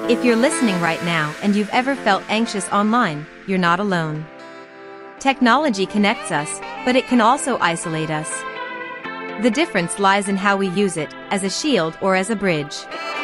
If you're listening right now and you've ever felt anxious online, you're not alone. Technology connects us, but it can also isolate us. The difference lies in how we use it, as a shield or as a bridge.